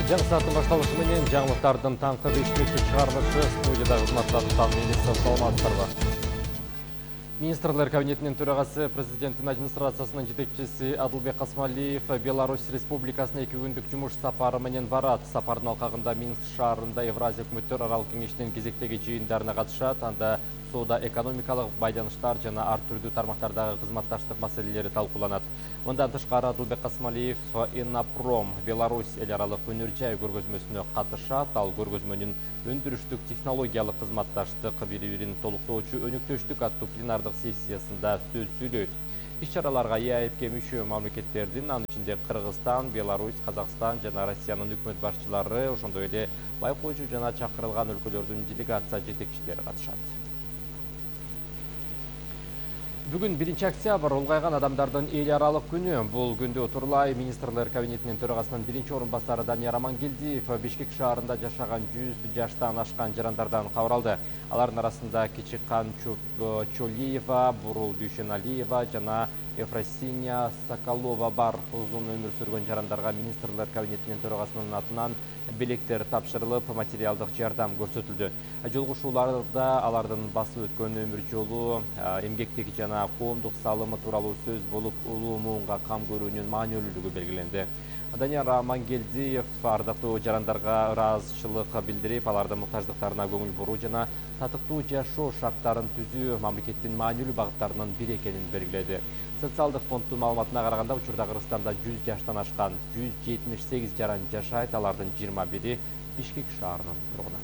Жаңы саатын башталышы менен жаңылыктардын таңкы 5 чыгарылышы студияда кызматта аткан министр саламатсыздарбы. Министрлер кабинетинин төрагасы, президенттин администрациясынын жетекчиси Адылбек Касмалиев Беларусь Республикасына 2 күндүк жумуш сапары менен барат. Сапардын алкагында Минск шаарында Евразия өкмөттөр аралык кеңешинин кезектеги жыйындарына катышат, анда соода экономикалык байланыштар жана ар түрдүү тармактардагы кызматташтык маселелери талкууланат. Мындан тышкары Адылбек Касмалиев Иннопром Беларусь эл аралык өнөр жай көргөзмөсүнө катышат. Ал көргөзмөнүн өндүрүштүк технологиялык кызматташтык, бири-бирин толуктоочу өнөктөштүк аттуу пленардык сессиясында сөз сүйлөйт. Иш-чараларга ЕАЭПке мүчө мамлекеттердин, анын ичинде Кыргызстан, Беларусь, Казакстан жана Россиянын өкмөт башчылары, ошондой эле байкоочу жана чакырылган өлкөлөрдүн делегация жетекчилери катышат. Бүгүн 1 октябрь улгайган адамдардын эл аралык күнү. Бул күндө Турлай министрлер кабинетинин төрагасынын биринчи орун басары Данияр Амангелдиев Бишкек шаарында жашаган 100 жаштан ашкан жарандардан кабар алды. Алардын арасында Кичиккан Чолиева, Бурул Дүйшеналиева жана Ефросиния Соколова бар. Узун өмүр сүргөн жарандарга министрлер кабинетинин төрагасынын атынан белектер тапшырылып, материалдык жардам көрсөтүлдү. Жолугушууларда алардын басып өткөн өмүр жолу, эмгектеги жана коомдук салымы тууралуу сөз болуп, улуу муунга кам көрүүнүн маанилүүлүгү белгиленди. Данияр Амангелдиев ардактуу жарандарга ыраазычылык билдирип, алардын муктаждыктарына көңүл буруу жана татыктуу жашоо шарттарын түзүү мамлекеттин маанилүү багыттарынын бири экенин белгиледи. Социалдык фонддун маалыматына караганда, учурда Кыргызстанда 100 жаштан ашкан 178 жаран жашайт, алардын 21-и Бишкек шаарынын тургуну.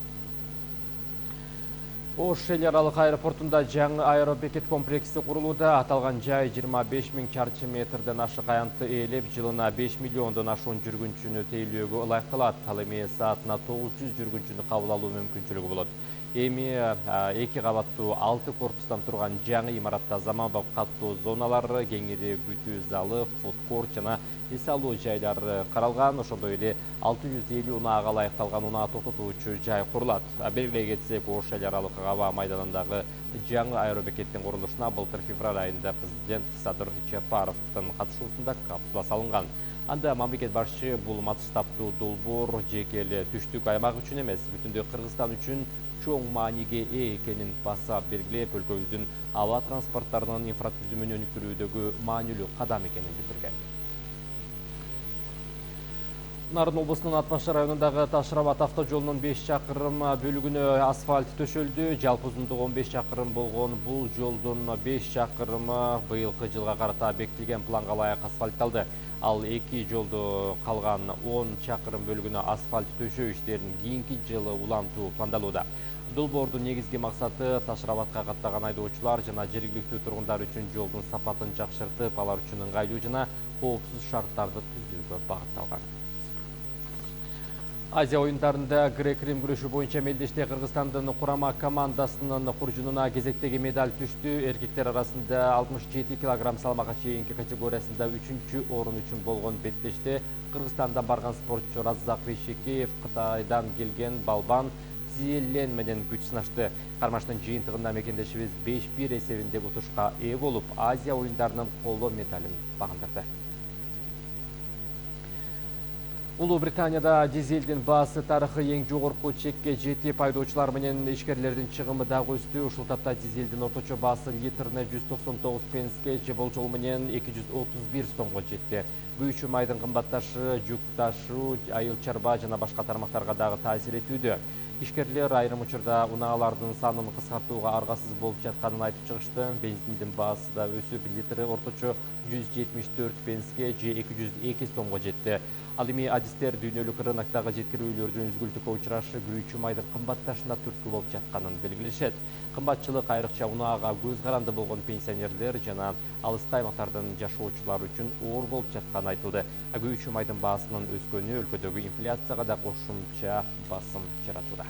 Ош эл аралык аэропортунда жаңы аэробекет комплекси курулууда. Аталган жай 25 000 чарчы метрден ашык аянтты ээлеп, жылына 5 миллиондон ашуун жүргүнчүнү тейлөөгө ылайыкталат. Ал эми саатына 900 жүргүнчүнү кабыл алуу мүмкүнчүлүгү болот. Эми 2 кабаттуу 6 корпустан турган жаңы имаратта заманбап каттуу зоналары, кеңири күтүү залы, фудкорт жана эс алуу жайлары каралган. Ошондой эле 650 унаага ылайыкталган унаа токтотуучу жай курулат. Белгилей кетсек, Ош эл аралык аба майданындагы жаңы аэробекеттин курулушуна былтыр февраль айында президент Садыр Жапаровдун катышуусунда капсула салынган. Анда мамлекет башчы бул масштабтуу долбоор жеке эле түштүк аймак үчүн эмес, бүтүндөй Кыргызстан үчүн чоң мааниге ээ экенин баса белгилеп, өлкөбүздүн аба транспорттарынын инфратүзүмүн өнүктүрүүдөгү маанилүү кадам экенин билдирген. Нарын облусунун Атбаш районундагы Таш-Рабат автожолунун 5 чакырым бөлүгүнө асфальт төшөлдү. Жалпы узундугу 15 чакырым болгон бул жолдун 5 чакырымы быйылкы жылга карата бекитилген планга ылайык асфальтталды. Ал 2 жолду калган 10 чакырым бөлүгүнө асфальт төшөө иштерин кийинки жылы улантуу пландалууда. Долбоордун негизги максаты Таш-Рабатка каттаган айдоочулар жана жергиликтүү тургундар үчүн жолдун сапатын жакшыртып, алар үчүн ыңгайлуу жана коопсуз шарттарды түзүүгө багытталган. Азия оюндарында грек-рим күрөшү боюнча мелдеште Кыргызстандын курама командасынын куржунуна кезектеги медаль түштү. Эркектер арасында 67 кг салмакка чейинки категориясында 3-чү орун үчүн болгон беттеште Кыргызстандан барган спортчу Раззак Бейшекеев Кытайдан келген балбан Зиелен менен күч сынашты. Кармаштын жыйынтыгында мекендешибиз 5-1 эсебинде утушка ээ болуп, Азия оюндарынын коло медалын багындырды. Улуу Британияда дизелдин баасы тарыхы эң жогорку чекке жетип, айдоочулар менен ишкерлердин чыгымы дагы өстү. Ушул тапта дизелдин орточо баасы литрине 199 пенске, же болжол менен 231 сомго жетти. Күйүүчү майдын кымбатташы жүк ташуу, айыл чарба жана башка тармактарга дагы таасир этүүдө. Ишкерлер айрым учурда унаалардын санын кыскартууга аргасыз болуп жатканын айтып чыгышты. Бензиндин баасы да өсүп, литри орточо 174 пенске, же 202 сомго жетти. Ал эми адистер дүйнөлүк рыноктагы жеткирүүлөрдүн үзгүлтүккө учурашы күйүүчү майдын кымбатташына түрткү болуп жатканын белгилешет. Кымбатчылык айрыкча унаага көз каранды болгон пенсионерлер жана алыскы аймактардын жашоочулары үчүн оор болуп жатканы айтылды. Күйүүчү майдын баасынын өскөнү өлкөдөгү инфляцияга да кошумча басым жаратууда.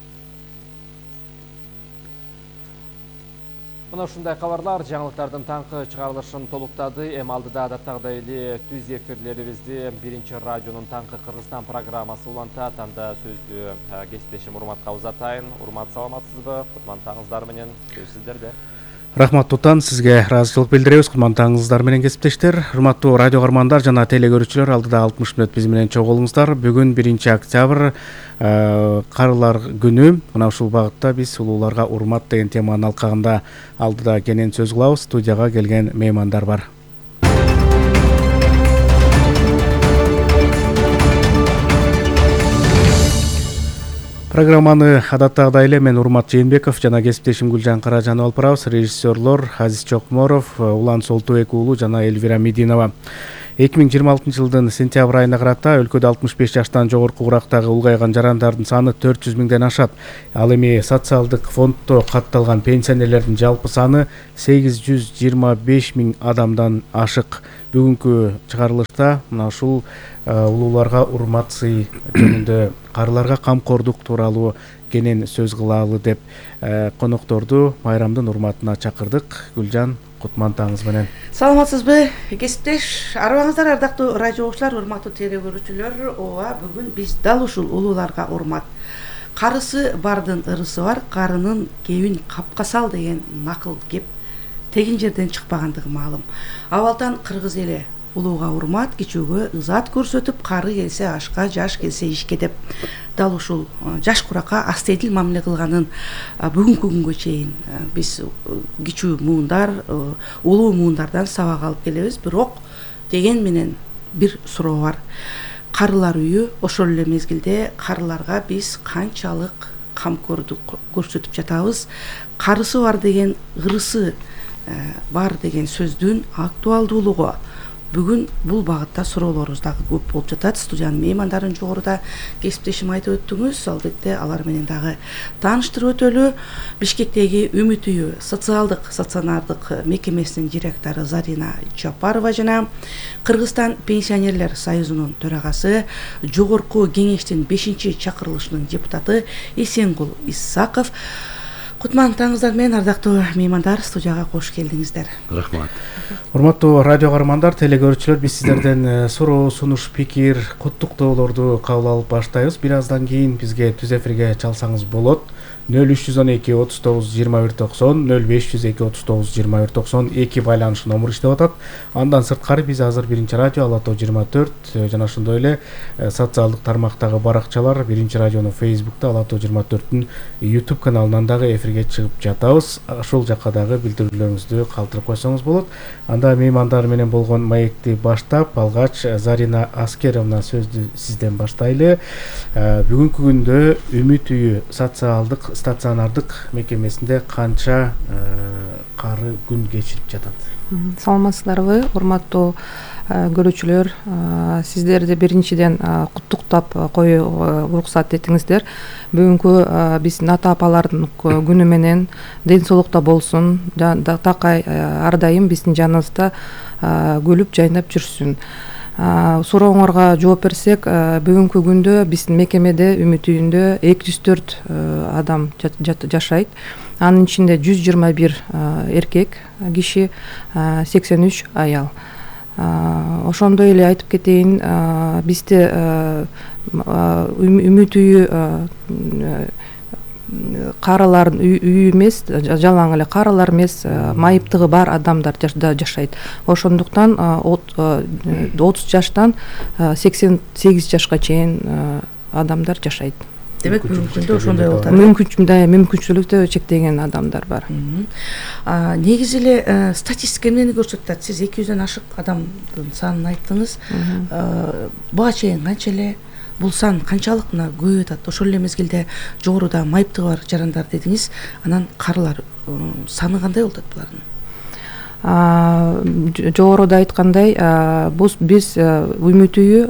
Мына ушундай кабарлар жаңылыктардын таңкы чыгарылышын толуктады. Эми алдыда адаттагыдай эле түз эфирлерибизди биринчи радионун таңкы Кыргызстан программасы улантат. Анда сөздү кесиптешим Урматка узатайын. Урмат, саламатсызбы? Кутман таңыңыздар менен. Сөз сиздерде. Рахмат Тутан, сизге ыраазычылык билдиребиз. Курмандуу менен кесиптештер, урматтуу радио каармандар жана телекөрүүчүлөр, алдыда 60 мүнөт биз менен чогулуңуздар. Бүгүн 1 октябрь карылар күнү. Мына ушул багытта биз улууларга урмат деген теманын алкагында алдыда кенен сөз кылабыз. Студияга келген меймандар бар. Программаны адаттагыдай эле мен Урмат Жээнбеков жана кесиптешим Гүлжан Каражанова алып барабыз. Режиссерлор Азиз Чокморов, Улан Солтубек уулу жана Эльвира Мединова. 2026 жылдын сентябрь айына карата өлкөдө 65 жаштан жогорку курактагы улгайган жарандардын саны 400 миңден ашат. Ал эми социалдык фонддо катталган пенсионерлердин жалпы саны 825 миң адамдан ашык. Бүгүнкү чыгарылышта мына ушул улууларга урмат сый жөнүндө, карыларга камкордук тууралуу кенен сөз кылалы деп конокторду майрамдын урматына чакырдык. Гүлжан, кутмандуу менен. Саламатсызбы, кесиптеш? Арыбаңыздар, ардактуу радио окуучулар, урматтуу телекөрүүчүлөр. Ооба, бүгүн биз дал ушул улууларга урмат. Карысы бардын ырысы бар, карынын кебин капка сал деген накыл кеп тегин жерден чыкпагандыгы маалым. Абалдан кыргыз эли улууга урмат, кичүүгө ызат көрсөтүп, кары келсе ашка, жаш келсе ишке деп дал ушул жаш куракка астейдил мамиле кылганын бүгүнкү күнгө чейин биз кичүү муундар, улуу муундардан сабак алып келебиз. Бирок деген менен бир суроо бар. Карылар үйү, ошол эле мезгилде карыларга биз канчалык камкордук көрсөтүп жатабыз? Карысы бар деген, ырысы бар деген сөздүн актуалдуулугу бүгүн бул багытта суроолорубуз дагы көп болуп жатат. Студиянын меймандарын жогоруда кесиптешим айтып өттүңүз. Албетте алар менен дагы тааныштырып өтөлү. Бишкектеги Үмүт үйү социалдык стационардык мекемесинин директору Зарина Жапарова жана Кыргызстан пенсионерлер союзунун төрагасы, жогорку кеңештин 5-чакырылышынын депутаты Эсенгул Исаков. Кутмандаңыздар менен, ардактуу меймандар, студияга кош келдиңиздер. Рахмат. Урматтуу радио каармандар, телекөрүүчүлөр, биз сиздерден суроо, сунуш, пикир, куттуктоолорду кабыл алып баштайбыз. Бир аздан кийин бизге түз эфирге чалсаңыз болот. 0312 39 21 90, 0502 39 21 90 2 байланыш номер иштеп атат. Андан сырткары биз азыр 1 радио Алатоо 24 жана ошондой эле социалдык тармактагы баракчалар 1 радионун Facebook'та, Алатоо 24'ün YouTube каналынан дагы эфирге чыгып жатабыз. Ошол жакка дагы билдирүүлөрүңүздү калтырып койсоңуз болот. Анда меймандар менен болгон маекти баштап, алгач Зарина Аскеровна сөздү сизден баштайлы. Бүгүнкү күндө Үмүт үйү социалдык стационардык мекемесинде канча кары күн кечирип жатат? Саламатсыздарбы, урматтуу көрүүчүлөр? Сиздерди биринчиден куттуктап коюуга уруксат этиңиздер. Бүгүнкү биздин ата апалардын күнү менен ден соолукта болсун, такай ар дайым биздин жаныбызда күлүп жайнап жүрсүн. Сурооңорго жооп берсек, бүгүнкү күндө биздин мекемеде, Үмүт үйүндө 204 адам жашайт. Анын ичинде 121 эркек киши, 83 аял. Ошондой эле айтып кетейин, бизде Үмүт үйү карылар үйү эмес, жалаң эле карылар эмес, майыптыгы бар адамдар жашайт. Ошондуктан 30 жаштан 88 жашка чейин адамдар жашайт. Демек бүгүнкү күндө ошондой болуп атат. Мүмкүнчүлүктө чектеген адамдар бар. Негизи эле статистика эмнени көрсөтөт? Сиз 200дөн ашык адамдын санын айттыңыз. Буга чейин канча эле, бул сан канчалык мына көбөйүп атат? Ошол эле мезгилде жогоруда майыптыгы бар жарандар дедиңиз. Анан карылар саны кандай болуп атат булардын? Жогоруда айткандай, биз Үмүт үйү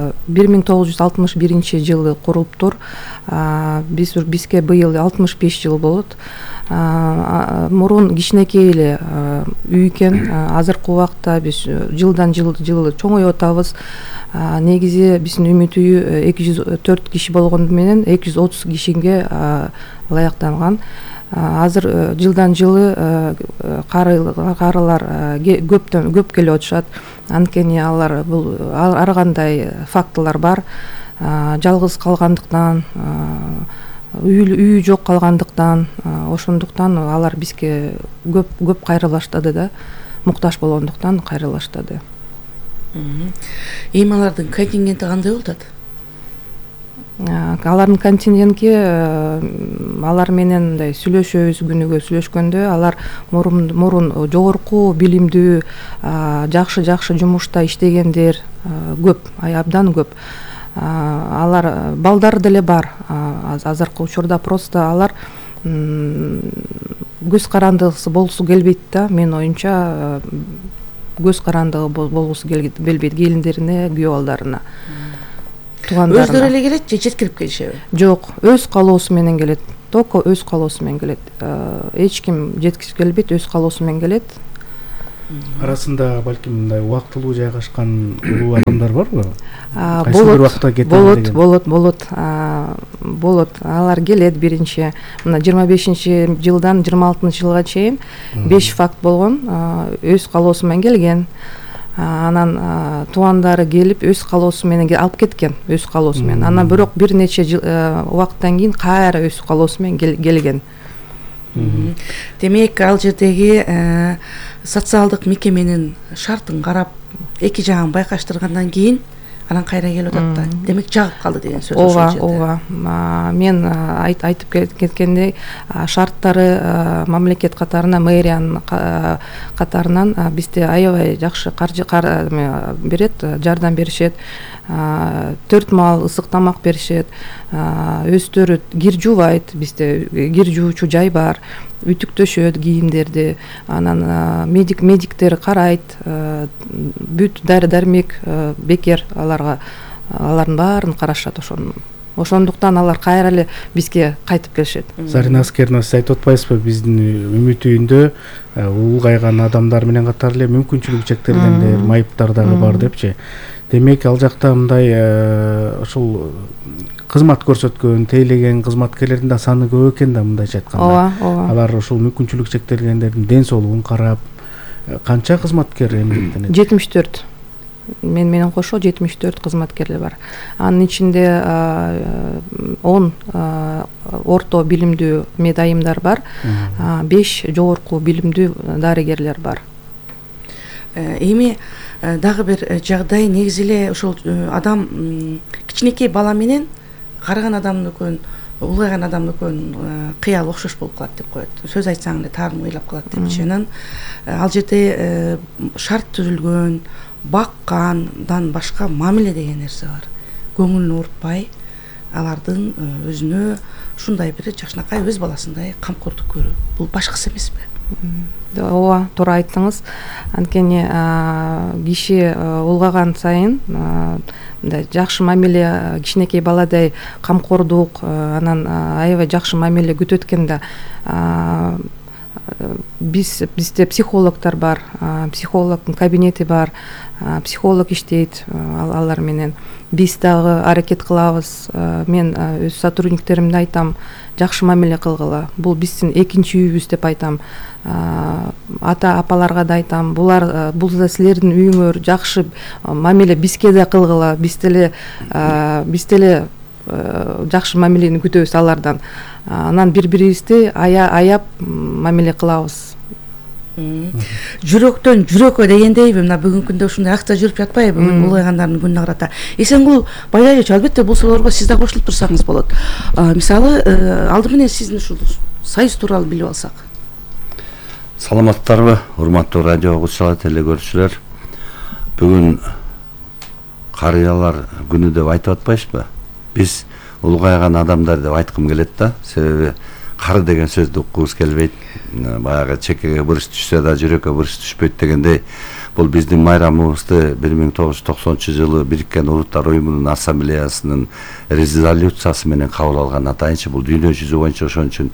1961 жылы курулуптур. Бизге быйыл 65 жыл болот. Мурун кичинекей эле үй экен. Азыркы убакта биз жылдан жыл чоңоюп атабыз. Негизи биздин Үмүт үйү 204 киши болгону менен 230 кишиге ылайыктанган. Азыр жылдан жылы карылар көп келип атышат. Анткени алар бул ар кандай фактылар бар. Жалгыз калгандыктан үйү жок калгандыктан, ошондуктан алар бизге көп кайрылыштады да, муктаж болгондуктан кайрылыштады. Эми алардын контингенти кандай болуп атат? Алардын контингенти алар менен мындай сүйлөшөбүз, күнүгө сүйлөшкөндө алар мурун жогорку билимдүү, жакшы жумушта иштегендер көп, абдан көп. Алар балдар деле бар. Азыркы учурда просто алар көз карандыгысы болсу келбейт да. Мен оюмча көз карандыгы болгусу келбейт келиндерине, күйөө балдарына. Өздөрү эле келет же жеткирип келишеби? Жок, өз калоосу менен келет. Только өз калоосу менен келет. Эч ким жеткизип келбейт, өз калоосу менен келет. Арасында балким мындай убактылуу жайгашкан улуу адамдар барбы? Болот. Алар келет биринчи. Мына 25-жылдан 26-жылга чейин 5 факт болгон. Өз калоосу менен келген. Анан туугандары келип өз калоосу менен алып кеткен, өз калоосу менен. Анан бирок бир нече убакыттан кийин кайра өз калоосу менен келген. Демек, ал жердеги социалдык мекеменин шартын карап, эки жагын байкаштыргандан кийин анан кайра келип атат да. Демек, жагып калды деген сөз ошол жерде. Ооба. Мен айтып кеткендей, шарттары мамлекет катарынан, мэриянын катарынан бизде аябай жакшы каржы берет, жардам беришет. 4 маал ысык тамак беришет. Өздөрү кир жуубайт, бизде кир жуучу жай бар. Үтүктөшөт кийимдерди. Анан медиктер карайт. Бүт дары-дармек бекер аларга, алардын баарын карашат ошондуктан алар кайра эле бизге кайтып келишет. Зарина Аскеровна, сиз айтып атпайсызбы, биздин үмүтүндө улгайган адамдар менен катар эле мүмкүнчүлүгү чектелгендер, майыптар дагы бар депчи. Демек, ал жакта мындай ушул кызмат көрсөткөн, тейлеген кызматкерлердин да саны көп экен да, мындайча айтканда. Ооба. Алар ушул мүмкүнчүлүгү чектелгендердин ден соолугун карап, канча кызматкер эмгектенет? 74. Мен менен кошо 74 кызматкерлер бар. Анын ичинде 10 орто билимдүү медайымдар бар, 5 жогорку билимдүү дарыгерлер бар. Эми дагы бир жагдай, негизи эле ошол адам кичинекей бала менен карыган адамдыкын, улгайган адамдыкын кыял окшош болуп калат деп коет. Сөз айтсаң эле таарын ыйлап калат депчи. Анан ал жерде шарт түзүлгөн, баккандан башка мамиле деген нерсе бар. Көңүлүн оорутпай, алардын өзүнө ушундай бир жакшынакай өз баласындай камкордук көрүү. Бул башкысы эмеспи? Ооба, туура айттыңыз. Анткени киши улгаган сайын мындай жакшы мамиле, кичинекей баладай камкордук, анан аябай жакшы мамиле күтөт экен да. Бизде психологдор бар, психологдун кабинети бар, психолог иштейт алар менен. Биз дагы аракет кылабыз. Мен өз сотрудниктеримде айтам, жакшы мамиле кылгыла. Бул биздин экинчи үйүбүз деп айтам. Ата апаларга да айтам, бул да силердин үйүңөр, жакшы мамиле бизге да кылгыла. Биз деле жакшы мамилени күтөбүз алардан. Анан бири-бирибизди аяп мамиле кылабыз. Жүрөктөн жүрөккө дегендейби, мына бүгүнкү күндө ушундай акча жүрүп жатпайбы, улгайгандардын күнүнө карата. Эсенгул Байдалович, албетте бул суроолорго сиз да кошулуп турсаңыз болот. Мисалы, алды менен сиздин ушул союз тууралуу билип алсак. Саламаттарбы, урматтуу радио угуучулар, телегөрүүчүлөр. Бүгүн карыялар күнү деп айтып атпайсызбы? Биз улгайган адамдар деп айткым келет да. Себеби кары деген сөздү уккубуз келбейт. Баягы чекеге буруч түшсө да жүрөккө буруч түшпөйт дегендей, бул биздин майрамыбызды 1990-жылы Бириккен Улуттар Уюмунун ассамблеясынын резолюциясы менен кабыл алган. Атайынча бул дүйнө жүзү боюнча ошон үчүн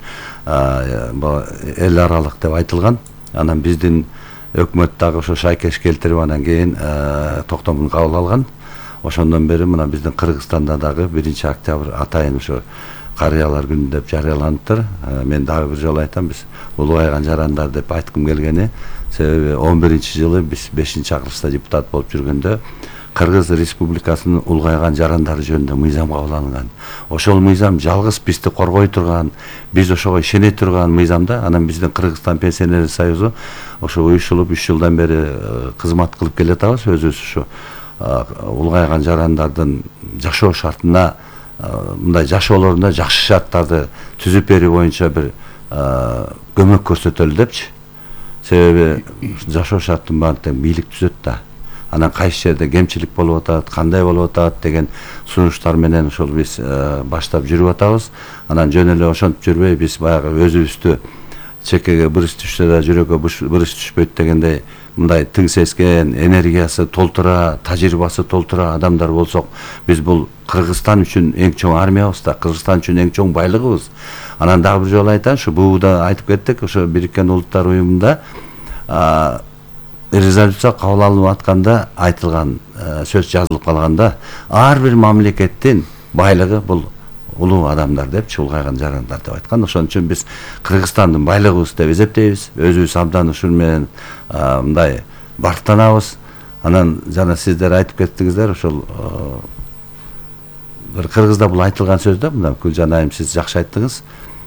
эл аралык деп айтылган. Анан биздин өкмөт дагы ошо шайкеш келтирип анан кийин токтомун кабыл алган. Ошондон бери мына биздин Кыргызстанда дагы 1-октябрь атайын ошо карыялар күнү деп жарыяланыптыр. Мен дагы бир жолу айтам, биз улгайган жарандар деп айткым келгени, себеби 11-жылы биз 5-чакырылышта депутат болуп жүргөндө Кыргыз Республикасынын улгайган жарандары жөнүндө мыйзам кабыл алынган. Ошол мыйзам жалгыз бизди коргой турган, биз ошого ишене турган мыйзам да. Анан биздин Кыргызстан Пенсионерлер союзу ошо уюшулуп 3 жылдан бери кызмат кылып келатабыз. Өзүбүз ушу улгайган жарандардын жашоо шартына, мындай жашоолоруна жакшы шарттарды түзүп берүү боюнча бир көмөк көрсөтөлү депчи. Себеби жашоо шарттын баарын тең бийлик түзөт да. Анан кайсы жерде кемчилик болуп атат, кандай болуп атат деген сунуштар менен ошол биз баштап жүрүп атабыз. Анан жөн эле ошентип жүрбөй биз баягы өзүбүздү чекеге бырыс түшсө да жүрөккө бырыс түшпөйт дегендей мындай тың сескен, энергиясы толтура, тажрыйбасы толтура адамдар болсок, биз бул Кыргызстан үчүн эң чоң армиябыз да, Кыргызстан үчүн эң чоң байлыгыбыз. Анан дагы бир жолу айтайын, ушу БУда айтып кеттик, ошо Бириккен Улуттар уюмунда резолюция кабыл алынып атканда айтылган сөз жазылып калганда, ар бир мамлекеттин байлыгы бул улуу адамдар депчи, улгайган жарандар деп айткан. Ошон үчүн биз Кыргызстандын байлыгыбыз деп эсептейбиз. Өзүбүз абдан ушул менен мындай бартанабыз. Анан жана сиздер айтып кеттиңиздер, ошол бир Кыргызда бул айтылган сөз да, мына Гүлжан айым сиз жакшы айттыңыз.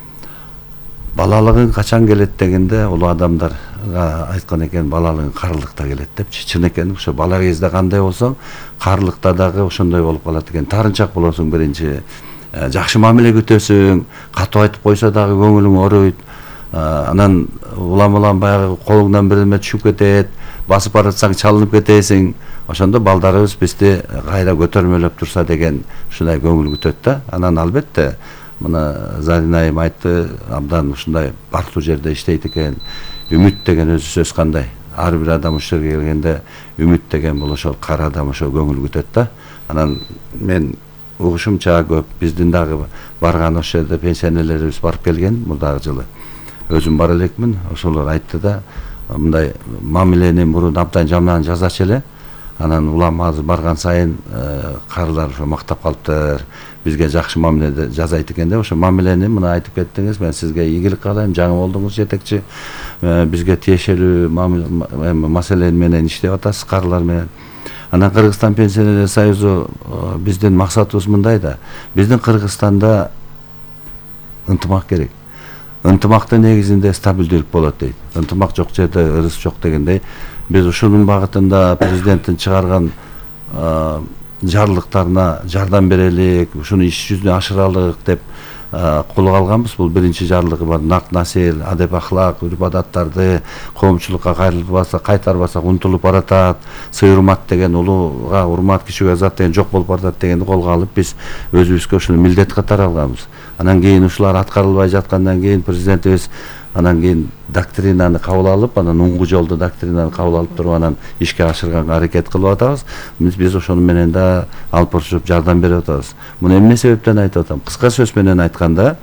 Балалыгың качан келет дегенде улуу адамдарга айткан экен, балалыгың карылыкта келет депчи. Чын экен, ошо бала кезде кандай болсоң, карылыкта дагы ошондой болуп калат экен. Тарынчак болосуң биринчи. Жакшы мамиле күтөсүң, катуу айтып койсо дагы көңүлүң оруйт. Анан улам баягы колуңдан бир неме түшүп кетет, басып баратсаң чалынып кетесиң. Ошондо балдарыбыз бизди кайра көтөрмөлөп турса деген ушундай көңүл күтөт да. Анан албетте мына Зарина айым айтты, абдан ушундай бактуу жерде иштейт экен. Үмүт деген өзү сөз кандай. Ар бир адам ушул жерге келгенде үмүт деген бул ошол кар адам ошо көңүл күтөт да. Анан мен угушумча көп биздин дагы барган ошол жерде пенсионерлерибиз барып келген мурдагы жылы. Өзүм бара элекмин, ошолор айтты да, мындай мамилени мурун абдан жаман жасачу эле. Анан улам азыр барган сайын карылар ошо мактап калыптыр, бизге жакшы мамиле жасайт экен деп. Ошо мамилени мына айтып кеттиңиз, мен сизге ийгилик каалайм, жаңы болдуңуз жетекчи. Бизге тиешелүү маселе менен иштеп атасыз, карылар менен. Анан Кыргызстан Пенсионерлер союзу биздин максатыбыз мындай да. Биздин Кыргызстанда ынтымак керек. Ынтымактын негизинде стабилдүүлүк болот дейт. Ынтымак жок жерде ырыс жок дегендей. Биз ушунун багытында президенттин чыгарган жарлыктарына жардам берелик, ушуну иш жүзүнө ашыралык деп колго алганбыз. Бул биринчи жарлыгы бар. Нак насил, адеп ахлак, үрп адаттарды коомчулукка кайтарбасак унутулуп баратат. Сый-урмат деген улууга урмат, кишиге зат деген жок болуп баратат дегенди колго алып биз өзүбүзгө ушуну милдет катары алганбыз. Анан кийин ушулар аткарылбай жаткандан кийин президентибиз анан кийин доктринаны кабыл алып, анан уңгу жолду доктринаны кабыл алып туруп анан ишке ашырганга аракет кылып атабыз. Биз ошону менен да алып барышып жардам берип атабыз. Муну эмне себептен айтып атам? Кыска сөз менен айтканда,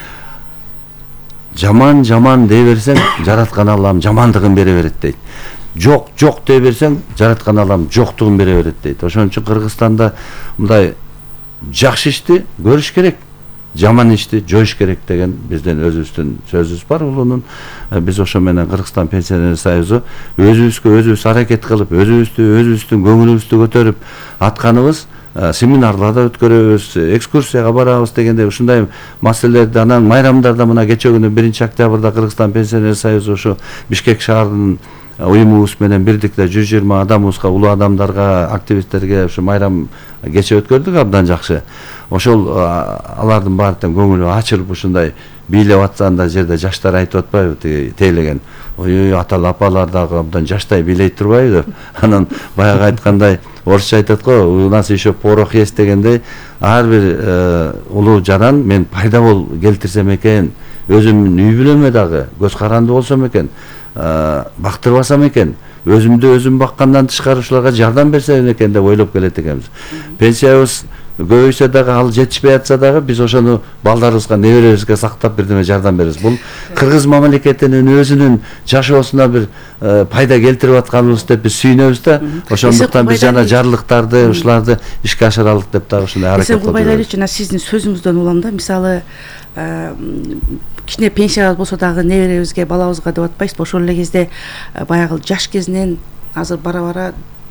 жаман дей берсең, жараткан Аллам жамандыгын бере берет дейт. Жок дей берсең, жараткан Аллам жоктугун бере берет дейт. Ошон үчүн Кыргызстанда мындай жакшы ишти көрүш керек, жаман ишти жоюш керек деген биздин өзүбүздүн сөзүбүз бар улуунун. Биз ошо менен Кыргызстан Пенсионерлер союзу өзүбүз аракет кылып, өзүбүздүн көңүлүбүздү көтөрүп атканыбыз, семинарларда өткөрөбүз, экскурсияга барабыз дегенде ушундай маселелерди. Анан майрамдарда мына кече күнү 1-октябрда Кыргызстан Пенсионерлер союзу ошо Бишкек шаарынын уюмубуз менен бирдикте 120 адамыбызга, улуу адамдарга, активисттерге ушу майрам кече өткөрдүк, абдан жакшы. Ошол алардын баары тең көңүлү ачылып ушундай бийлеп атсанда жерде жаштар айтып атпайбы, тейлеген. Ой, атал апалар дагы абдан жаштай бийлей турбайбы деп. Анан баягы айткандай орусча айтат го, у нас еще порох есть дегендей, ар бир улуу жаран мен пайда келтирсем экен, өзүмдүн үй бүлөмө дагы көз каранды болсом экен, бактырбасам экен, өзүмдү өзүм баккандан тышкары ушуларга жардам берсем экен деп ойлоп келет экенбиз. Пенсиябыз көбөйсө дагы, ал жетишпей атса дагы биз ошону балдарыбызга, неберебизге сактап бирдеме жардам беребиз. Бул кыргыз мамлекетинин өзүнүн жашоосуна бир пайда келтирип атканыбыз деп биз сүйүнөбүз да. Ошондуктан биз жана жарлыктарды, ушуларды ишке ашыралык деп дагы ушундай аракет кылып жүрөбүз. Жана сиздин сөзүңүздөн улам да, мисалы кичине пенсиябыз болсо дагы неберебизге, балабызга деп атпайсызбы? Ошол эле кезде баягы жаш кезинен азыр бара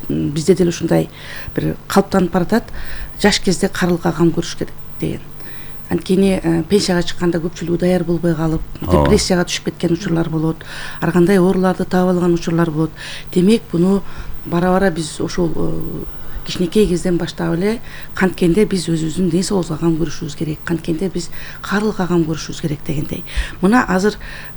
бизде деле ушундай бир калыптанып баратат, жаш кезде карылга кам көрүш керек деген. Анткени пенсияга чыкканда көпчүлүгү даяр болбой калып, депрессияга түшүп кеткен учурлар болот, ар кандай ооруларды таап алган учурлар болот. Демек, буну бара-бара биз ошол кичинекей кезден баштап эле канткенде биз өзүбүздүн ден соолугубузга кам көрүшүбүз керек, канткенде биз карылга кам көрүшүбүз керек дегендей. Мына азыр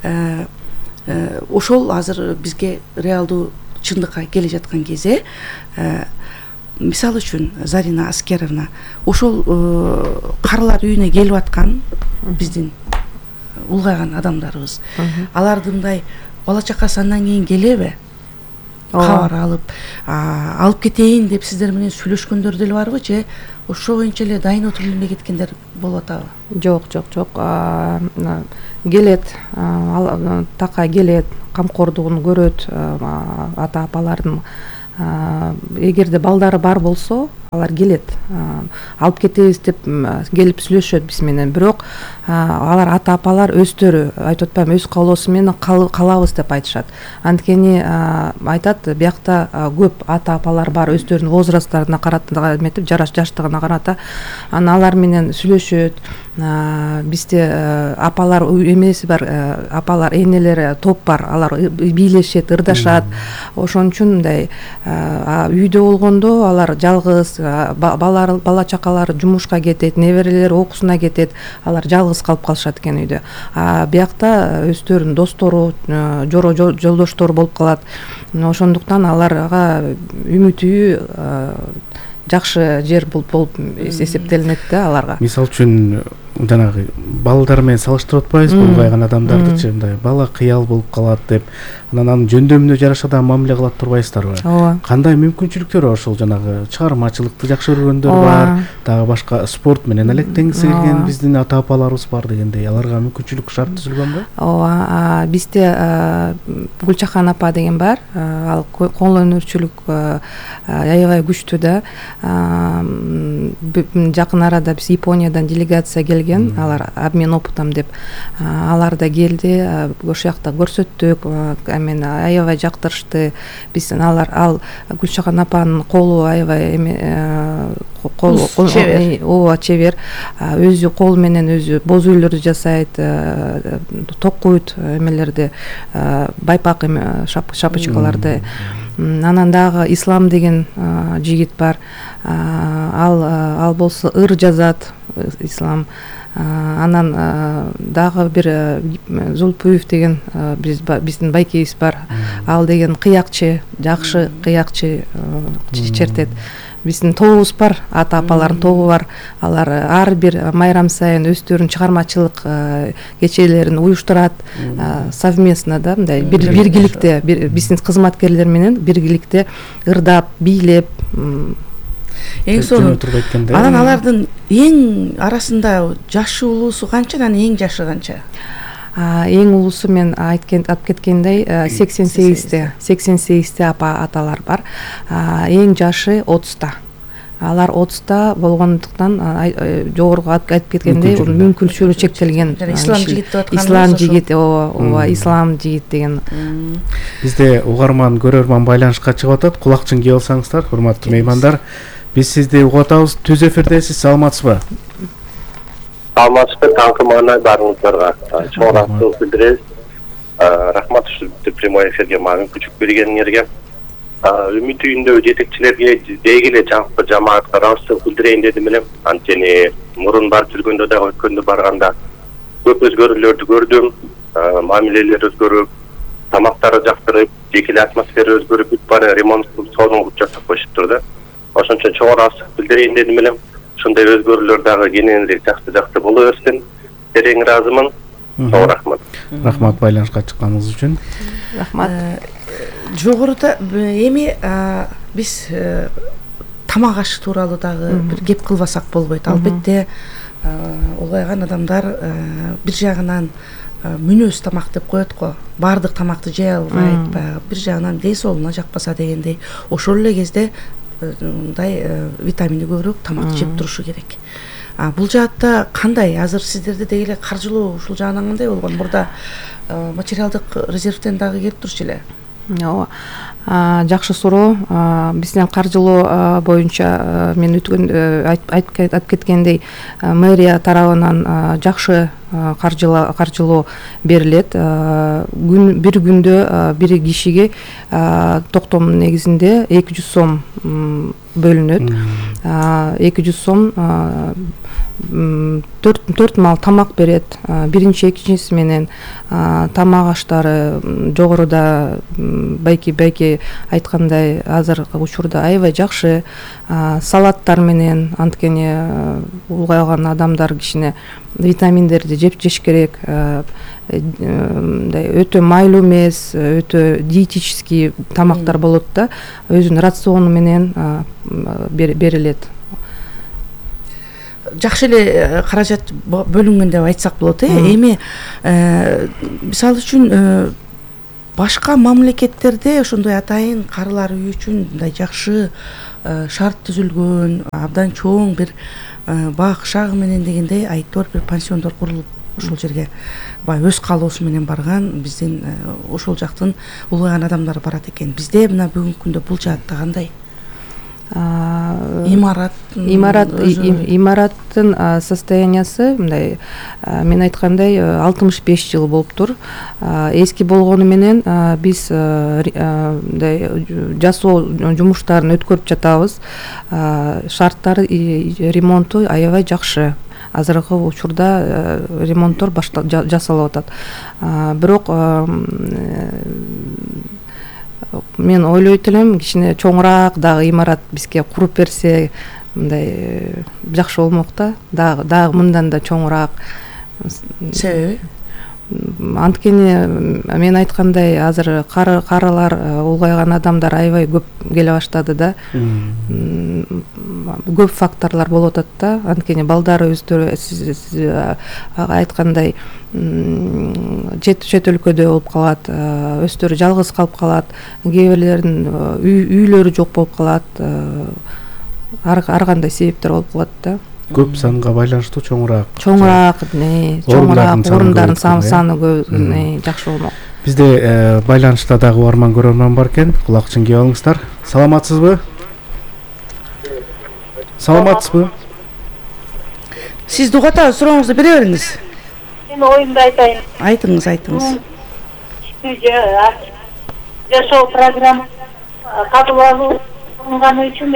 ошол азыр бизге реалдуу чындыкка келе жаткан кезде, мисалы үчүн Зарина Аскеровна ошол карылар үйүнө келип аткан биздин улгайган адамдарыбыз, аларды мындай бала чакасы андан кийин келеби? Кабар алып кетейин деп сиздер менен сүйлөшкөндөр деле барбы, же ошо боюнча эле дайын отуруп элме кеткендер болуп атабы? Жок. Келет, такай келет, камкордугун көрөт, ата апалардын. Эгерде балдары бар болсо, алар келет, алып кетебиз деп келип сүйлөшөт биз менен. Бирок алар ата апалар өздөрү айтып атпайбы, өз каалоосу менен калабыз деп айтышат. Анткени айтат, биякта көп ата апалар бар, өздөрүнүн возрасттарына карата эметип, жаштыгына карата алар менен сүйлөшөт. Бизде апалар эмеси бар, апалар, энелер топ бар, алар бийлешет, ырдашат. Ошон үчүн мындай үйдө болгондо алар жалгыз, бала чакалары жумушка кетет, неберелер окуусуна кетет, алар жалгыз калып калышат экен үйдө. Биякта өздөрүнүн достору, жолдоштору болуп калат. Ошондуктан аларга үмүт үйү жакшы жер болуп эсептелинет да аларга. Мисалы үчүн жанагы балдар менен салыштырып атпайбызбы, улгайган адамдардычы мындай бала кыял болуп калат деп, анан жөндөмүнө жараша да мамиле кылат турбайсыздарбы? Ооба. Кандай мүмкүнчүлүктөр ошол жанагы чыгармачылыкты жакшы көргөндөр бар, дагы башка спорт менен алектенгиси келген биздин ата апаларыбыз бар дегендей, аларга мүмкүнчүлүк шарт түзүлгөнбү? Ооба, бизде Гүлчахан апа деген бар, ал кол өнөрчүлүк аябай күчтүү да. Жакын арада биз Япониядан делегация келген, алар обмен опытом деп, алар да келди, ошол жакта көрсөттүк, мен аябай жактырышты. Биз ал Гүлчахан апанын колу аябай чебер, өзү кол менен өзү боз үйлөрдү жасайт, токуйт эмелерди, байпак шапочкаларды. Анан дагы Ислам деген жигит бар, ал болсо ыр жазат, Ислам. Анан дагы бир Зулпуев деген биздин байкебиз бар, ал деген кыякчы, жакшы кыякчы чертет. Биздин тобубуз бар, ата апалардын тобу бар. Алар ар бир майрам сайын өздөрүнүн чыгармачылык кечелерин уюштурат, совместно да, мындай биргиликте, биздин кызматкерлер менен биргиликте ырдап, бийлеп. Эң сонун. Анан алардын эң арасында жашы улуусу канча, анан эң жашы канча? Эң улуусу мен алып кеткендей 88-те аталар бар. Эң жашы 30-та. Алар 30-та болгондуктан жогорку айтып кеткендей мүмкүнчүлүгү чектелген. Ислам жигит деп аткан. Ислам жигит, Ислам жигит деген. Бизде угарман, көрөрман байланышка чыгып атат. Кулакчын кийип алсаңыздар, урматтуу меймандар. Биз сизди угуп атабыз. Түз эфирдесиз, саламатсызбы? Саламатсызбы, таңкы маанай барыңыздарга чоң ыраазычылык билдиребиз. Рахмат ушул прямой эфирге мага мүмкүнчүлүк бергениңерге. Үмүт үйүндөгү жетекчилерге деги эле жалпы жамаатка ыраазычылык билдирейин дедим эле. Анткени мурун барып жүргөндө дагы өткөндө барганда көп өзгөрүүлөрдү көрдүм. Мамилелер өзгөрүп, тамактары жактырып, жеке эле атмосфера өзгөрүп, бүт баары ремонт сонун жасап коюшуптур да. Ошон үчүн чоң ыраазычылык билдирейин дедим эле. Ошондой өзгөрүүлөр дагы кененирээк жакшы боло берсин. Терең ыраазымын. Чоң рахмат. Рахмат байланышка чыкканыңыз үчүн. Рахмат. Жогоруда эми биз тамак аш тууралуу дагы бир кеп кылбасак болбойт. Албетте улгайган адамдар бир жагынан мүнөз тамак деп коет го. Баардык тамакты жей албайт, бир жагынан ден соолугуна жакпаса дегендей. Ошол эле кезде мындай витамини көбүрөөк тамак жеп турушу керек. Бул жаатта кандай? Азыр сиздерде деги эле каржылоо ушул жагынан кандай болгон? Мурда материалдык резервден дагы келип турчу эле. ооба, жакшы суроо. Биздин каржылоо боюнча мен өткөн айтып кеткендей мэрия тарабынан жакшы каржылоо берилет. Бир күндө бир кишиге токтом негизинде 200 сом бөлүнөт. 200 сом 4 мал тамак берет. Биринчи, экинчиси менен тамак аштары жогоруда байки айткандай азыркы учурда аябай жакшы. Салаттар менен, анткени улгайган адамдар кичине витаминдерди жеш керек. Өтө майлуу эмес, өтө диетический тамактар болот да, өзүнүн рациону менен берилет. Жакшы эле каражат бөлүнгөн деп айтсак болот. Эми мисалы үчүн башка мамлекеттерде ошондой атайын карылар үй үчүн мындай жакшы шарт түзүлгөн, абдан чоң бир бак шагы менен дегендей айтор бир пансиондор курулуп ошол жерге өз каалоосу менен барган биздин ошол жактын улгайган адамдар барат экен. Бизде мына бүгүнкү күндө бул жаатта кандай? Имараттын состояниясы мындай, мен айткандай 65 жыл болуптур. Эски болгону менен биз мындай жасоо жумуштарын өткөрүп жатабыз. Шарттары, ремонту аябай жакшы. Азыркы учурда ремонттор жасалып атат. Бирок мен ойлойт элем, кичине чоңураак дагы имарат бизге куруп берсе, мындай жакшы болмок да. Дагы мындан да чоңураак. Себеби? Анткени мен айткандай, азыр карылар, улгайган адамдар аябай көп келе баштады да. Көп факторлор болуп атат да. Анткени балдар өздөрү айткандай чет өлкөдө болуп калат, өздөрү жалгыз калып калат, кээ бирлеринин үйлөрү жок болуп калат. Ар кандай себептер болуп калат да. Көп санга байланыштуу чоңураак орундардын саны жакшы болмок. Бизде байланышта дагы угарман көрөрман бар экен. Кулакчын кийип алыңыздар. Саламатсызбы? Сизди угатабыз, сурооңузду бере бериңиз. Мен оюмду айтайын. Айтыңыз. Жашоо программа кабыл алынганы үчүн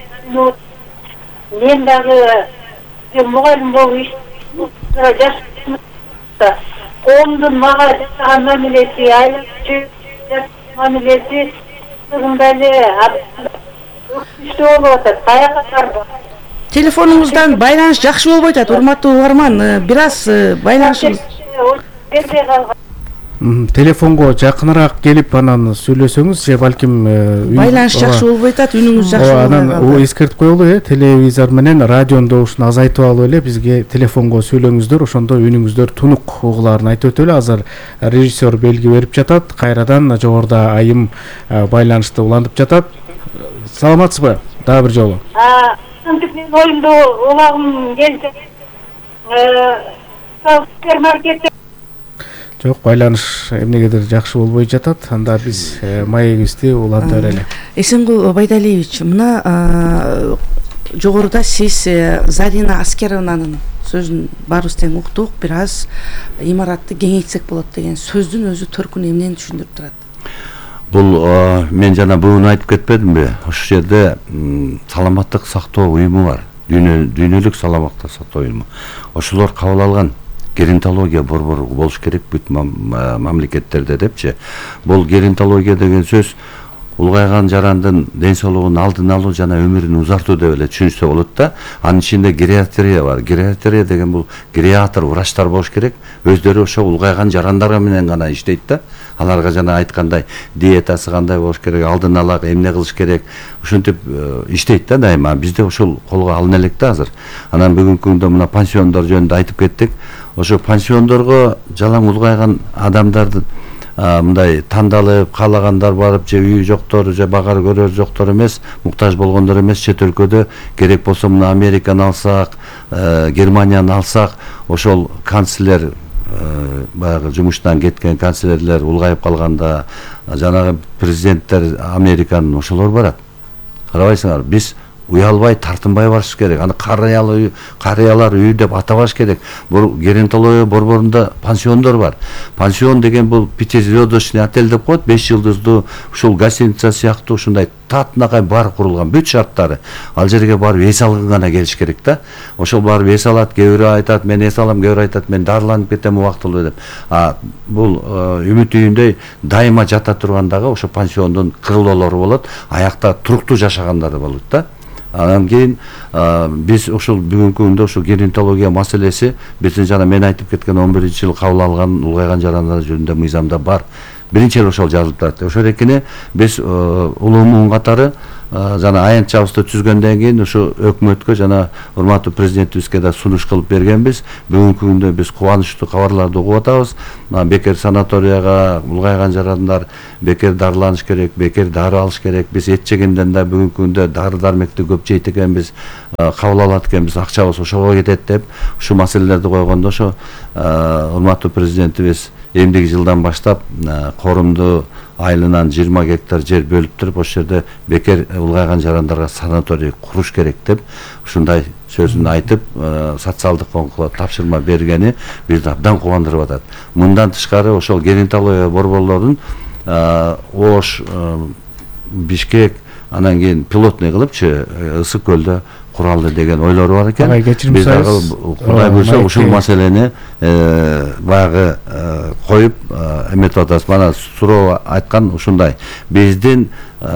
мен дагы мугалим болуп коомдун мага жасаган мамилеси, мамилеси мындай эле күчтүү болуп атат. Каяка барбы? Телефонуңуздан байланыш жакшы болбой атат, урматтуу угарман. Бир аз байланышыңыз бербей калган. Телефонго жакыныраак келип анан сүйлөсөңүз же балким байланыш жакшы болбой атат, үнүңүз жакшы болбой атат. Анан эскертип коелу, телевизор менен радионун добушун азайтып алып эле бизге телефонго сүйлөңүздөр, ошондо үнүңүздөр тунук угулаарын айтып өтөлү. Азыр режиссер белги берип жатат, кайрадан жогоруда айым байланышты улантып жатат. Саламатсызбы? Дагы бир жолу. Мен оюмду улагым келди. Супермаркетте жок, байланыш эмнегедир жакшы болбой жатат. Анда биз маегибизди уланта берели. Эсенгул Байдалиевич, мына жогоруда сиз Зарина Аскеровнанын сөзүн баарыбыз тең уктук. Бир аз имаратты кеңейтсек болот деген сөздүн өзү төркүнү эмнени түшүндүрүп турат? Бул мен жана бүгүн айтып кетпедимби? Ошол жерде саламаттык сактоо уюму бар. Дүйнөлүк саламаттык сактоо уюму. Ошолор кабыл алган геронтология борбору болуш керек бүт мамлекеттерде депчи. Бул геронтология деген сөз улгайган жарандын ден соолугунун алдын алуу жана өмүрүн узартуу деп эле түшүнсө болот да. Анын ичинде гериатрия бар. Гериатрия деген бул гериатр врачтар болуш керек. Өздөрү ошо улгайган жарандар менен гана иштейт да. Аларга жана айткандай диетасы кандай болуш керек, алдын ала эмне кылыш керек, ушинтип иштейт да дайыма. Бизде ошол колго алына элек да азыр. Анан бүгүнкү күндө мына пансиондор жөнүндө айтып кеттик. Ошо пансиондорго жалаң улгайган адамдардын мындай тандалып каалагандар барып, же үй жоктор, же багар көрөр жоктор эмес, муктаж болгондор эмес, чет өлкөдө керек болсо мына Американы алсак, Германияны алсак, ошол канцлер баягы жумуштан кеткен канцлерлер улгайып калганда жанагы президенттер Американын ошолор барат. Карабайсыңар, биз уялбай, тартынбай барыш керек. Аны карыялар үйү деп атабаш керек. Бул геронтология борборунда пансиондор бар. Пансион деген бул пятизвездочный отель деп коет, 5 жылдыздуу ушул гостиница сыяктуу ушундай татынакай бар курулган, бүт шарттары. Ал жерге барып эс алган гана келиш керек да. Ошол барып эс алат, кээ бирөө айтат, мен эс алам, кээ бирөө айтат, мен дарыланып кетем убактылуу деп. Бул үмүт үйүндөй дайыма жата тургандагы ошо пансиондун крылолору болот, аякта туруктуу жашагандары болот да. Анан кейін биз ошол бүгүнкү күндө ошол геронтология маселеси биздин жана мен айтып кеткен 11-жылы кабыл алган улгайган жарандар жөнүндө мыйзамда бар. Биринчи эле ошол жазылып турат. Ошол экени биз улуу муун катары жана аянтчабызды түзгөндөн кийин ушу өкмөткө жана урматтуу президентибизге да сунуш кылып бергенбиз. Бүгүнкү күндө биз кубанычтуу кабарларды угуп атабыз. Бекер санаторияга улгайган жарандар бекер дарыланыш керек, бекер дары алыш керек. Биз эт жегенден да бүгүнкү күндө дары дармекти көп жейт экенбиз, кабыл алат экенбиз, акчабыз ошого кетет деп ушу маселелерди койгондо ошо урматтуу президентибиз эмдиги жылдан баштап корумду айылынан 20 гектар жер бөлүп туруп ошол жерде бекер улгайган жарандарга санаторий куруш керек деп ушундай сөзүн айтып социалдык фондго тапшырма бергени бизди абдан кубандырып атат. Мындан тышкары ошол геронтология борборлорун Ош, Бишкек, анан кийин пилотный кылыпчы Ысык көлдө куралды деген ойлору бар экен. Биз дагы Кудай буйрса ушул маселени баягы коюп эметип атабыз. Мана суроо айткан ушундай. Биздин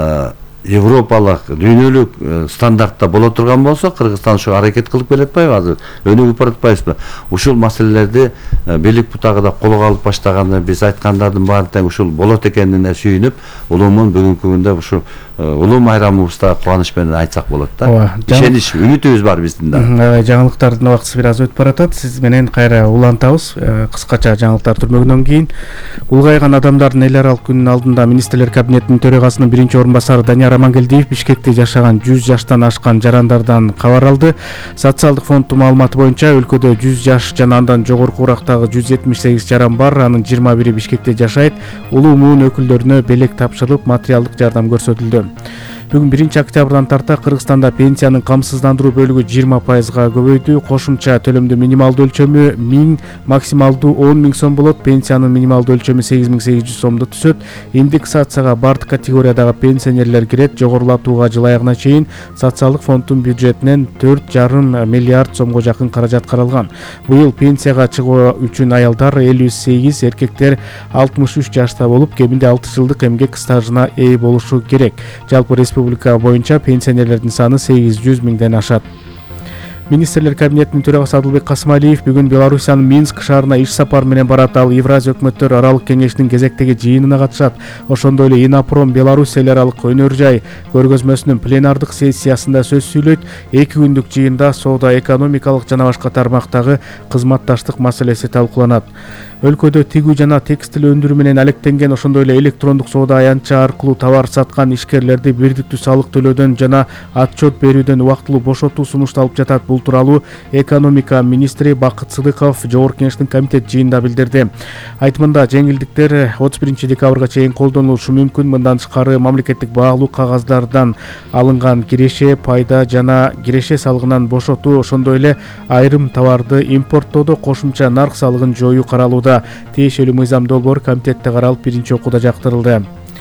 европалык дүйнөлүк стандартта боло турган болсо, Кыргызстан ушу аракет кылып келет атпайбы азыр? Өнүгүп баратпайбызбы? Ушул маселелерди бийлик бутагыда колго алып баштаганда биз айткандардын баары тең ушул болот экенине сүйүнүп, улуумун бүгүнкү күндө ушу улуу майрамыбызда кубаныч менен айтсак болот да. Ишенич, үмүтүбүз бар биздин да. Жаңылыктардын убактысы бир аз өтүп баратат. Сиз менен кайра улантабыз. Кыскача жаңылыктар түрмөгүнөн кийин улгайган адамдардын эл аралык күнүнүн алдында министрлер кабинетинин төрагасынын биринчи орун басары Данияр Амангелдиев Бишкекте жашаган 100 жаштан ашкан жарандардан кабар алды. Социалдык фонддун маалыматы боюнча өлкөдө 100 жаш жана андан жогорку урактагы 178 жаран бар. Анын 21 Бишкекте жашайт. Улуу муун өкүлдөрүнө белек тапшырылып, материалдык жардам көрсөтүлдү. Бүгүн 1 октябрдан тарта Кыргызстанда пенсиянын камсыздандыруу бөлүгү 20%га көбөйдү. Кошумча төлөмдү минималдуу өлчөмү 1000, максималдуу 10.000 сом болот. Пенсиянын минималдуу өлчөмү 8800 сомду түзөт. Индексацияга бардык категориядагы пенсионерлер кирет. Жогорулатууга жыл аягына чейин социалдык фонддун бюджетинен 4,5 миллиард сомго жакын каражат каралган. Быйыл пенсияга чыгуу үчүн аялдар 58, эркектер 63 жашта болуп, кеминде 6 жылдык эмгек стажына ээ болушу керек. Жалпы республика боюнча пенсионерлердин саны 800 миңден ашат. Министрлер кабинетинин төрагасы Адылбек Касымалиев бүгүн Белоруссиянын Минск шаарына иш сапар менен барат. Ал Евразия өкмөттөр аралык кеңешинин кезектеги жыйынына катышат. Ошондой эле Инопром Беларусь эл аралык өнөр жай көргөзмөсүнүн пленардык сессиясында сөз сүйлөйт. 2 күндүк жыйында соода, экономикалык жана башка тармактагы кызматташтык маселеси талкууланат. Өлкөдө тигүү жана текстил өндүрүү менен алектенген, ошондой эле электрондук соода аянтча аркылуу товар саткан ишкерлерди бирдиктүү салык төлөөдөн жана отчет берүүдөн убактылуу бошотуу сунушталып жатат. Бул тууралуу экономика министри Бакыт Сыдыков жогорку кеңештин комитет жыйынында билдирди. Айтымында жеңилдиктер 31 декабрга чейин колдонулушу мүмкүн. Мындан тышкары мамлекеттик баалуу кагаздардан алынган киреше, пайда жана киреше салыгынан бошотуу, ошондой эле айрым товарды импорттоодо кошумча нарк салыгын жоюу каралууда. Тиешелүү мыйзам долбоор комитетте каралып, биринчи окууда жактырылды.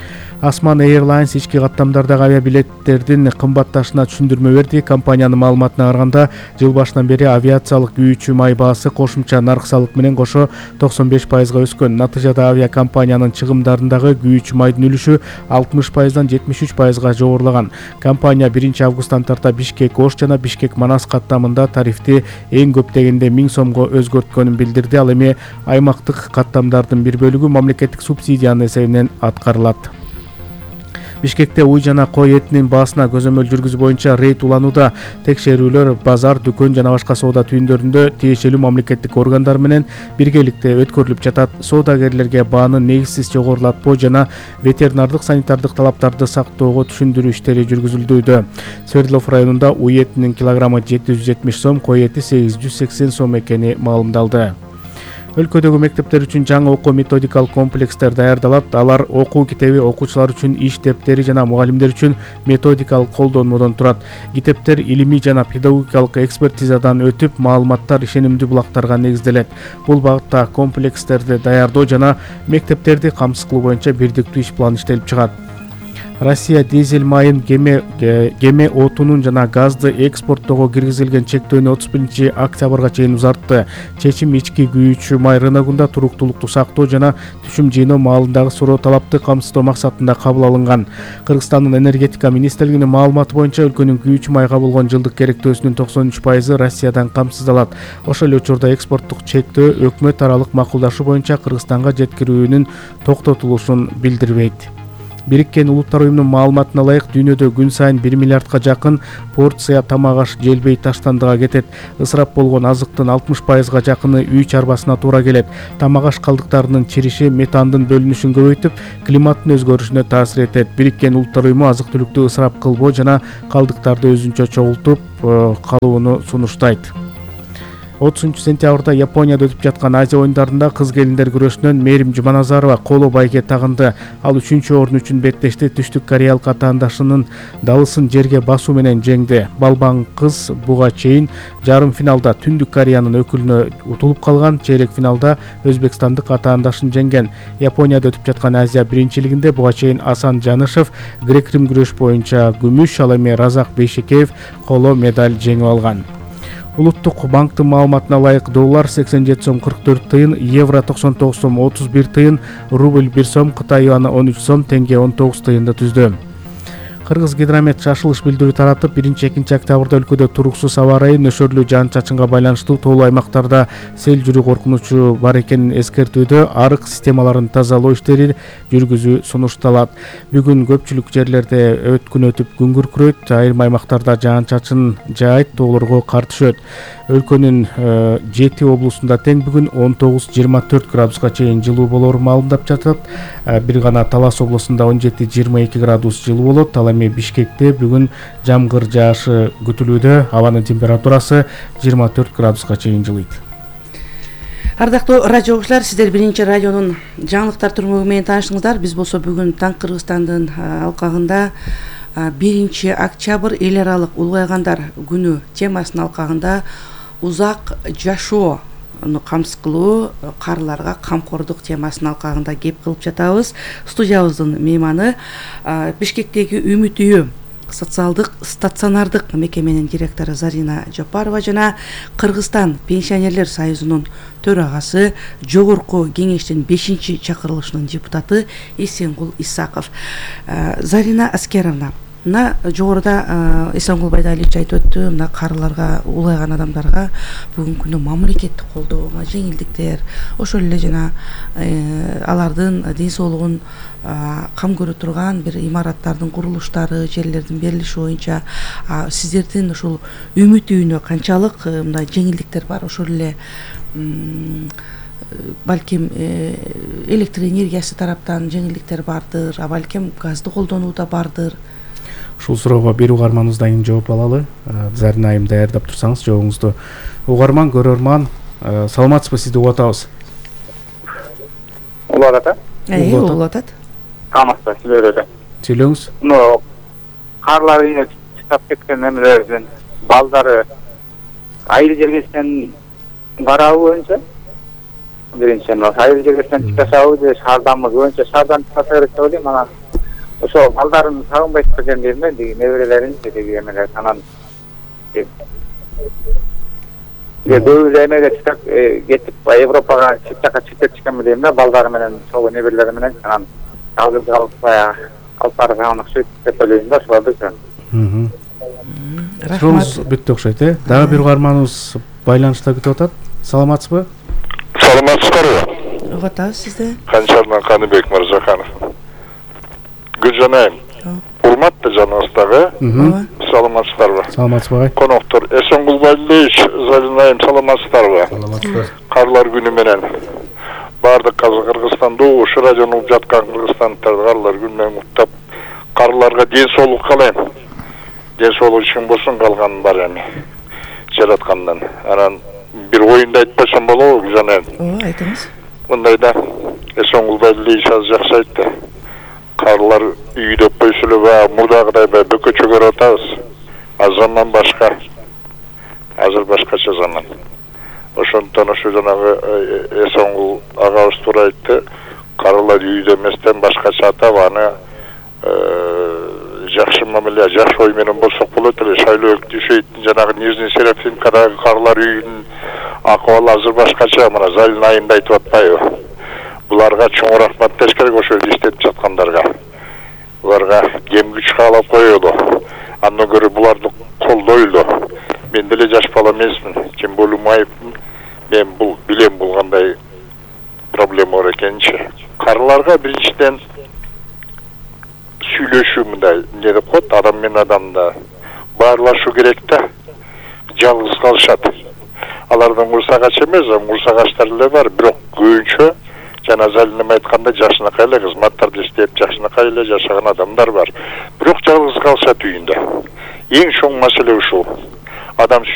Осман Airlines ички каттамдардагы авиабилеттердин кымбатташына түшүндүрмө берди. Компаниянын маалыматына караганда, жыл башынан бери авиациялык күйүүчү май баасы кошумча нарк салык менен кошо 95%га өскөн. Натыйжада авиакомпаниянын чыгымдарындагы күйүүчү майдын үлүшү 60%дан 73%га жогорулаган. Компания 1 августтан тарта Бишкек-Ош жана Бишкек-Манас каттамында тарифти эң көп дегенде 1000 сомго өзгөрткөнүн билдирди. Ал эми аймактык каттамдардын бир бөлүгү мамлекеттик субсидиянын эсебинен аткарылат. Бишкекте уй жана кой этинин баасына көзөмөл жүргүзүү боюнча рейд уланууда. Текшерүүлөр базар, дүкөн жана башка соода түйүндөрүндө тиешелүү мамлекеттик органдар менен биргеликте өткөрүлүп жатат. Соодагерлерге баанын негизсиз жогорулатпоо жана ветеринардык санитардык талаптарды сактоого түшүндүрүү иштери жүргүзүлүүдө. Свердлов районунда уй этинин килограммы 770 сом, кой эти 880 сом экени маалымдалды. Өлкөдөгү мектептер үчүн жаңы окуу методикалык комплекстер даярдалат. Алар окуу китеби, окуучулар үчүн иш дептери жана мугалимдер үчүн методикалык колдонмодон турат. Китептер илимий жана педагогикалык экспертизадан өтүп, маалыматтар ишенимдүү булактарга негизделет. Бул багытта комплекстерди даярдоо жана мектептерди камсыз кылуу боюнча бирдиктүү иш планы иштелип чыгат. Россия дизель майын, кеме отунун жана газды экспорттоого киргизилген чектөөнү 31 октябрга чейин узартты. Чечим ички күйүүчү май рыногунда туруктуулукту сактоо жана түшүм жыйноо маалындагы суроо талапты камсыздоо максатында кабыл алынган. Кыргызстандын энергетика министрлигинин маалыматы боюнча өлкөнүн күйүүчү майга болгон жылдык керектөөсүнүн 93% Россиядан камсыздалат. Ошол эле учурда экспорттук чектөө өкмөт аралык макулдашуу боюнча Кыргызстанга жеткирүүнүн токтотулушун билдирбейт. Бириккен Улуттар уюмунун маалыматына ылайык, дүйнөдө күн сайын 1 миллиардка жакын порция тамак аш желбей таштандыга кетет. Ысырап болгон азыктын 60%га жакыны үй чарбасына туура келет. Тамак аш калдыктарынын чириши метандын бөлүнүшүн көбөйтүп, климаттын өзгөрүшүнө таасир этет. Бириккен Улуттар уюму азык-түлүктү ысырап кылбоо жана калдыктарды өзүнчө чогултуп калууну сунуштайт. 30 сентябрда Японияда өтүп жаткан Азия оюндарында кыз келиндер күрөшүнөн Мээрим Жуманазарова коло байге тагынды. Ал 3-орун үчүн беттешти. Түштүк кореялык атаандашынын далысын жерге басуу менен жеңди. Балбан кыз буга чейин жарым финалда Түндүк Кореянын өкүлүнө утулуп калган. Чейрек финалда өзбекстандык атаандашын жеңген. Японияда өтүп жаткан Азия биринчилигинде буга чейин Асан Жанышев грек-рим күрөш боюнча күмүш, ал эми Разак Бейшекеев коло медаль жеңип алган. Улуттук банктын маалыматына ылайык, доллар 87 сом 44 тыйын, евро 99 сом 31 тыйын, рубль 1 сом, Кытай юаны 13 сом, тенге 19 тыйынды түздү. Кыргыз гидромет шашылыш билдирүү таратып, 1-2 октябрда өлкөдө туруксуз аба ырайы, нөшөрлүү жаан-чачынга байланыштуу тоолуу аймактарда сел жүрүү коркунучу бар экенин эскертүүдө арык системаларын тазалоо иштери жүргүзүү сунушталат. Бүгүн көпчүлүк жерлерде күн өтүп күн күркүрөйт, айрым аймактарда жаан-чачын жаайт, тоолорго кар түшөт. Өлкөнүн 7 облусунда тең бүгүн 19-24 градуска чейин жылуу болору маалымдап жатат. Бир гана Талас облусунда 17-22 градус жылуу болот. Ал эми Бишкекте бүгүн жамгыр жаашы күтүлүүдө. Абанын температурасы 24 градуска чейин жылыйт. Ардактуу радио окуучулар, сиздер биринчи радионун жаңылыктар турмугу менен таанышыңыздар. Биз болсо бүгүн Таң Кыргызстандын алкагында 1 октябрь эл аралык улгайгандар күнү темасынын алкагында узак жашоону камсыз кылуу, карыларга камкордук темасынын алкагында кеп кылып жатабыз. Студиябыздын мейманы Бишкектеги Үмүт үйү социалдык стационардык мекеменин директору Зарина Жапарова жана Кыргызстан пенсионерлер союзунун төрагасы, жогорку кеңештин 5-чакырылышынын депутаты Эсенгул Исаков. Зарина Аскеровна, мына жогоруда Эсенгул Байдалиевич айтып өттү, мына карыларга, улайган адамдарга бүгүнкү күнү мамлекеттик колдоо, жеңилдиктер, ошол эле жана алардын ден соолугун кам көрө турган бир имараттардын курулуштары, жерлердин берилиши боюнча сиздердин ушул Үмүт үйүнө канчалык мындай жеңилдиктер бар? Ошол эле балким электр энергиясы тараптан жеңилдиктер бардыр, балким газды колдонууда бардыр. Ушул суроого бир угарманыбыздан жооп алалы. Зарина айым даярдап турсаңыз жообуңузду. Угарман, көрөрман, саламатсызбы, сизди угуп атабыз. Улуу ата? Улуу атат. Камасызбы, сүйлөдө. Сүйлөңүз. Карлар үйүнө чыгып кеткен эмелердин балдары айыл жергесинен барабы боюнча? Биринчи, айыл жергесинен чыкпасабы же шаарданбы боюнча шаардан чыкпаса керек деп ойлойм. Анан ошо балдарын сагынбайт экен дейм да, неберелерин деги эмелер анан көбү эмеге чыгып кетип Европага чет жака чыгып кетишкен дейм да, балдары менен, ошол неберелери менен анан жалгыз калып алып барган окшойт деп ойлойм да, ошолорду. Сурооңуз бүттү окшойт, Дагы бир угарманыбыз байланышта күтүп атат. Саламатсызбы? Саламатсыздарбы? Угуп атабыз сизди. Канчардан Каныбек Мырзаханов. Гүлжан айым, урматтуу жаныбыздагы, саламатсыздарбы? Саламатсызбы? Коноктор Эсенгул Байдалиевич, Зарина айым, саламатсыздарбы? Саламатсыздар. Карлар күнү менен баардык Кыргызстанда ушу радиону угуп жаткан кыргызстандыктарды карлар күнү менен куттап, карларга ден соолук каалайм. Ден соолук үчүн болсун, калганын бар эми жараткандан. Анан бир оюнду айтпасам болобу жанен? ооба, айтыңыз. Мындайда Эсоңгул Байдиле ишаз жакшы айтты. Карлар үйдө койсо эле мурдагыдай бөкө чөгөрүп атабыз. Заман башка. Азыр башкача заман. Ошондон ошо жанагы Эсоңгул агабыз туура айтты. Карлар үйдө эместен башкача атап аны жакшы мамиле, жакшы ой менен болсок болот эле. Шайлоо Өктүшөйттүн жанагы Нижний Серафимкадагы карлар үйүнүн акыбалы азыр башкача, мына Залин айында айтып атпайбы? Буларга чоң рахмат деш керек, ошол иштетип жаткандарга. Буларга кем күч каалап коелу. Андан көрө буларды колдойлу. Мен деле жаш бала эмесмин, ким болумайбын. Мен бул билем бул кандай проблема бар экенинчи. Карларга биринчиден сүйлөшүү мындай эмне деп коет, адам менен адамда баарлашуу керек да. Жалгыз калышат. Алардан мурсагач эмес, мурсагачлар эле бар, бирок көбүнчө жана Залинем айткандай жакшынакай эле кызматтарды иштеп, жакшынакай эле жашаган адамдар бар. Бирок жалгыз калышат үйүндө. Эң чоң маселе ушул. Адам